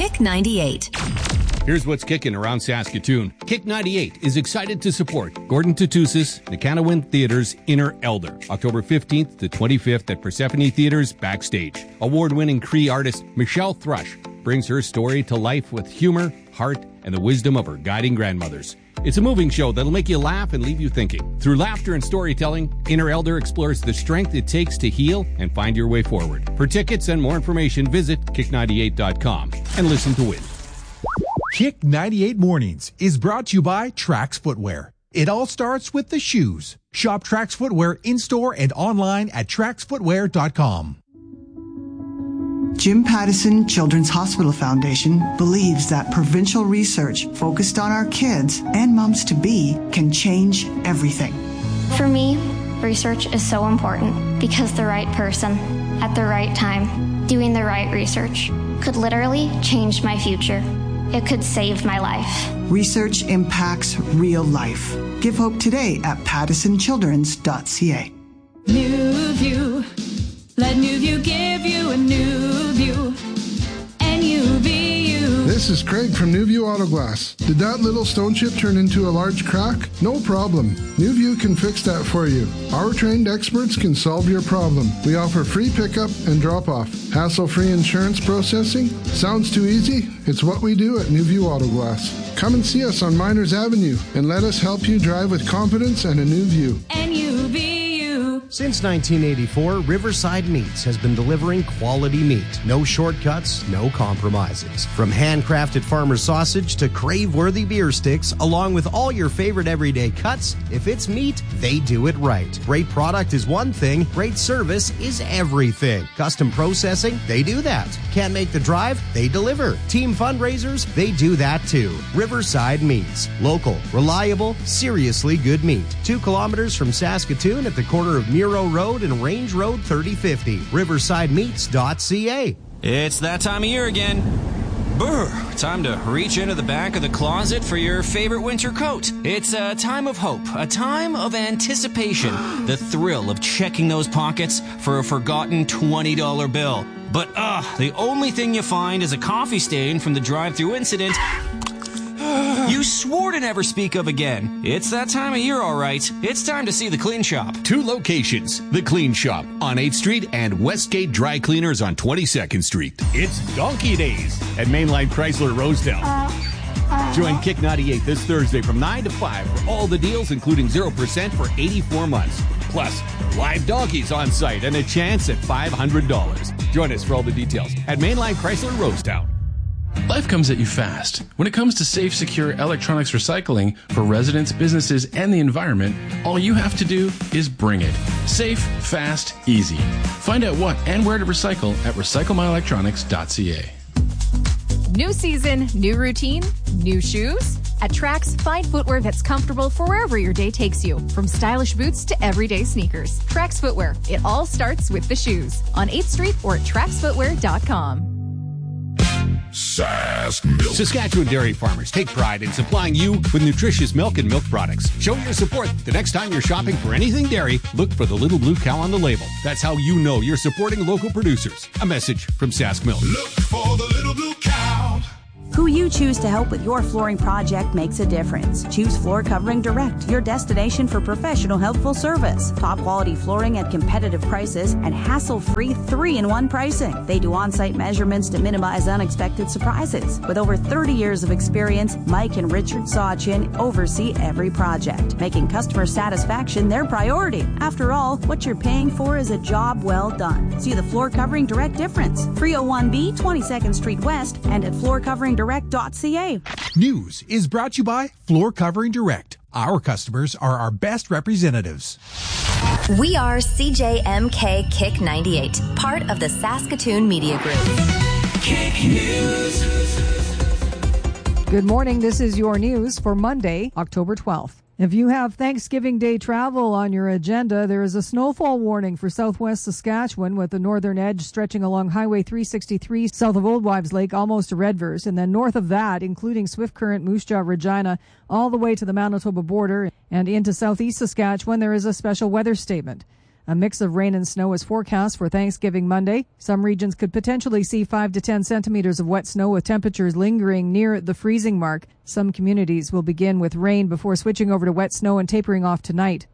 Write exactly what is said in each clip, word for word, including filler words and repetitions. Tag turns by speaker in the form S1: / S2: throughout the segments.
S1: Kick ninety-eight.
S2: Here's what's kicking around Saskatoon. Kick ninety-eight is excited to support Gordon Tatusis, Nikanawin Theatre's Inner Elder, October fifteenth to twenty-fifth at Persephone Theatre's Backstage. Award-winning Cree artist Michelle Thrush brings her story to life with humor, heart, and the wisdom of her guiding grandmothers. It's a moving show that'll make you laugh and leave you thinking. Through laughter and storytelling, Inner Elder explores the strength it takes to heal and find your way forward. For tickets and more information, visit kick ninety-eight dot com and listen to win.
S3: Kick ninety-eight Mornings is brought to you by Trax Footwear. It all starts with the shoes. Shop Trax Footwear in-store and online at trax footwear dot com.
S4: Jim Pattison Children's Hospital Foundation believes that provincial research focused on our kids and moms-to-be can change everything.
S5: For me, research is so important because the right person at the right time doing the right research could literally change my future. It could save my life.
S4: Research impacts real life. Give hope today at pattison children's dot c a.
S6: New View. Let New View give you a new view. N U V U.
S7: This is Craig from New View Auto Glass. Did that little stone chip turn into a large crack? No problem. New View can fix that for you. Our trained experts can solve your problem. We offer free pickup and drop-off. Hassle-free insurance processing? Sounds too easy? It's what we do at New View Auto Glass. Come and see us on Miners Avenue and let us help you drive with confidence and a new view.
S6: N U V U.
S8: Since nineteen eighty-four, Riverside Meats has been delivering quality meat. No shortcuts, no compromises. From handcrafted farmer sausage to crave-worthy beer sticks, along with all your favorite everyday cuts, if it's meat, they do it right. Great product is one thing, great service is everything. Custom processing, they do that. Can't make the drive, they deliver. Team fundraisers, they do that too. Riverside Meats. Local, reliable, seriously good meat. Two kilometers from Saskatoon at the corner of Miro Road and Range Road thirty fifty. riverside meats dot c a.
S9: It's that time of year again. Brr, time to reach into the back of the closet for your favorite winter coat. It's a time of hope, a time of anticipation, the thrill of checking those pockets for a forgotten twenty dollar bill. But, ugh, the only thing you find is a coffee stain from the drive-thru incident you swore to never speak of again. It's that time of year, all right. It's time to see the Clean Shop.
S2: Two locations. The Clean Shop on eighth street and Westgate Dry Cleaners on twenty-second street. It's Donkey Days at Mainline Chrysler Rosedale. Join Kick ninety-eight this Thursday from nine to five for all the deals, including zero percent for eighty-four months. Plus, live donkeys on site and a chance at five hundred dollars. Join us for all the details at Mainline Chrysler Rosedale.
S10: Life comes at you fast. When it comes to safe, secure electronics recycling for residents, businesses, and the environment, all you have to do is bring it. Safe, fast, easy. Find out what and where to recycle at recycle my electronics dot c a.
S11: New season, new routine, new shoes? At Trax, find footwear that's comfortable for wherever your day takes you. From stylish boots to everyday sneakers. Trax Footwear. It all starts with the shoes. On eighth street or at trax footwear dot com.
S2: Sask Milk. Saskatchewan dairy farmers take pride in supplying you with nutritious milk and milk products. Show your support. The next time you're shopping for anything dairy, look for the little blue cow on the label. That's how you know you're supporting local producers. A message from Sask Milk.
S12: Look for the little blue cow.
S13: Who you choose to help with your flooring project makes a difference. Choose Floor Covering Direct, your destination for professional, helpful service. Top quality flooring at competitive prices and hassle-free three in one pricing. They do on-site measurements to minimize unexpected surprises. With over thirty years of experience, Mike and Richard Sawchin oversee every project, making customer satisfaction their priority. After all, what you're paying for is a job well done. See the Floor Covering Direct difference. three oh one B, twenty-second street West, and at floor covering direct dot c a.
S3: News is brought to you by Floor Covering Direct. Our customers are our best representatives.
S1: We are C J M K Kick ninety-eight, part of the Saskatoon Media Group.
S12: Kick News.
S14: Good morning. This is your news for Monday, October twelfth. If you have Thanksgiving Day travel on your agenda, there is a snowfall warning for southwest Saskatchewan with the northern edge stretching along Highway three sixty-three south of Old Wives Lake almost to Redverse, and then north of that, including Swift Current, Moose Jaw, Regina, all the way to the Manitoba border and into southeast Saskatchewan, there is a special weather statement. A mix of rain and snow is forecast for Thanksgiving Monday. Some regions could potentially see five to ten centimeters of wet snow with temperatures lingering near the freezing mark. Some communities will begin with rain before switching over to wet snow and tapering off tonight.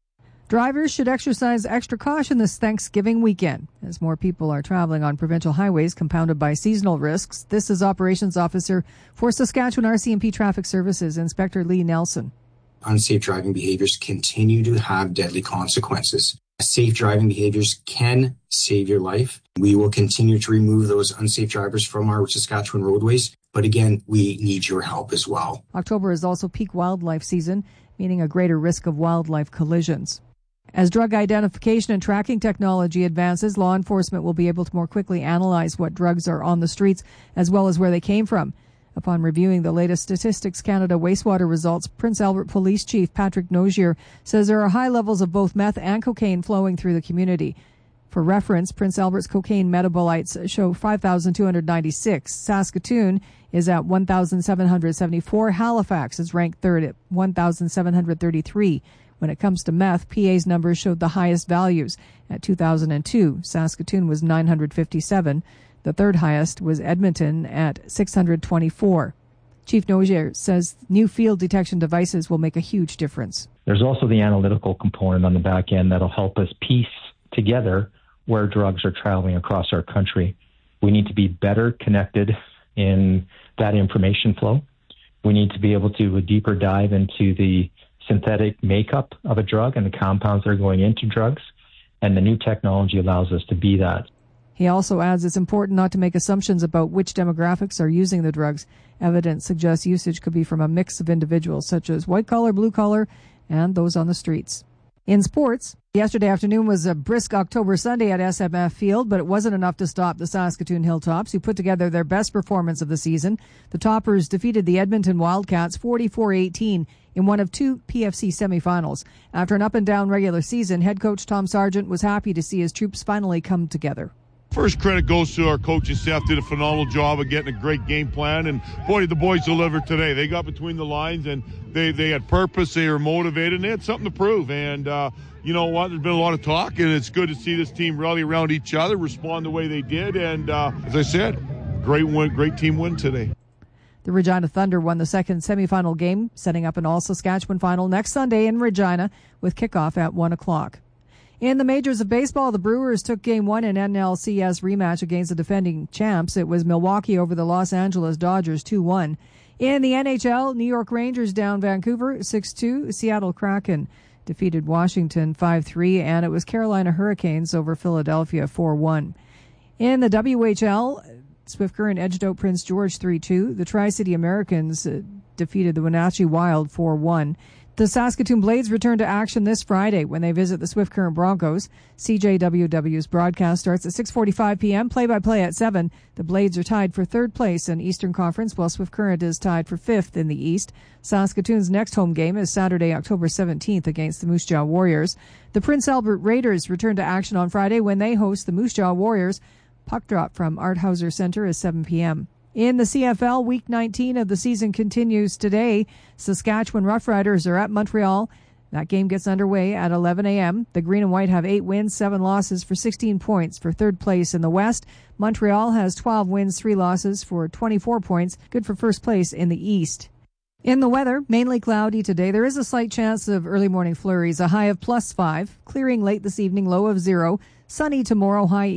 S14: Drivers should exercise extra caution this Thanksgiving weekend as more people are traveling on provincial highways compounded by seasonal risks. This is Operations Officer for Saskatchewan R C M P Traffic Services, Inspector Lee Nelson.
S15: Unsafe driving behaviors continue to have deadly consequences. Safe driving behaviors can save your life. We will continue to remove those unsafe drivers from our Saskatchewan roadways. But again, we need your help as well.
S14: October is also peak wildlife season, meaning a greater risk of wildlife collisions. As drug identification and tracking technology advances, law enforcement will be able to more quickly analyze what drugs are on the streets as well as where they came from. Upon reviewing the latest Statistics Canada wastewater results, Prince Albert Police Chief Patrick Nogier says there are high levels of both meth and cocaine flowing through the community. For reference, Prince Albert's cocaine metabolites show five thousand two hundred ninety-six. Saskatoon is at one thousand seven hundred seventy-four. Halifax is ranked third at one thousand seven hundred thirty-three. When it comes to meth, P A's numbers showed the highest values. At two thousand two, Saskatoon was nine hundred fifty-seven. The third highest was Edmonton at six hundred twenty-four. Chief Nogier says new field detection devices will make a huge difference.
S16: There's also the analytical component on the back end that'll help us piece together where drugs are traveling across our country. We need to be better connected in that information flow. We need to be able to do a deeper dive into the synthetic makeup of a drug and the compounds that are going into drugs, and the new technology allows us to be that.
S14: He also adds it's important not to make assumptions about which demographics are using the drugs. Evidence suggests usage could be from a mix of individuals, such as white-collar, blue-collar, and those on the streets. In sports, yesterday afternoon was a brisk October Sunday at S M F Field, but it wasn't enough to stop the Saskatoon Hilltops, who put together their best performance of the season. The Toppers defeated the Edmonton Wildcats forty-four eighteen in one of two P F C semifinals. After an up-and-down regular season, head coach Tom Sargent was happy to see his troops finally come together.
S17: First credit goes to our coaching staff. Did a phenomenal job of getting a great game plan, and boy, the boys delivered today. They got between the lines, and they, they had purpose, they were motivated, and they had something to prove. And uh, you know what? There's been a lot of talk, and it's good to see this team rally around each other, respond the way they did, and uh, as I said, great win, great team win today.
S14: The Regina Thunder won the second semifinal game, setting up an all-Saskatchewan final next Sunday in Regina with kickoff at one o'clock. In the majors of baseball, the Brewers took game one in N L C S rematch against the defending champs. It was Milwaukee over the Los Angeles Dodgers two one. In the N H L, New York Rangers down Vancouver six two. Seattle Kraken defeated Washington five three, and it was Carolina Hurricanes over Philadelphia four one. In the W H L, Swift Current edged out Prince George three two. The Tri-City Americans uh, defeated the Wenatchee Wild four one. The Saskatoon Blades return to action this Friday when they visit the Swift Current Broncos. C J W W's broadcast starts at six forty-five p.m., play-by-play at seven. The Blades are tied for third place in Eastern Conference, while Swift Current is tied for fifth in the East. Saskatoon's next home game is Saturday, October seventeenth against the Moose Jaw Warriors. The Prince Albert Raiders return to action on Friday when they host the Moose Jaw Warriors. Puck drop from Arthauser Center is seven p.m. In the C F L, Week nineteen of the season continues today. Saskatchewan Roughriders are at Montreal. That game gets underway at eleven a.m. The Green and White have eight wins, seven losses for sixteen points for third place in the West. Montreal has twelve wins, three losses for twenty-four points, good for first place in the East. In the weather, mainly cloudy today. There is a slight chance of early morning flurries, a high of plus five. Clearing late this evening, low of zero. Sunny tomorrow, high